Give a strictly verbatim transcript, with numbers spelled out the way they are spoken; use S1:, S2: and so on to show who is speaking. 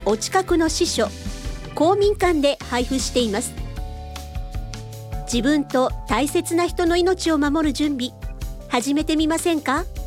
S1: お近くの支所、公民館で配布しています。自分と大切な人の命を守る準備、始めてみませんか？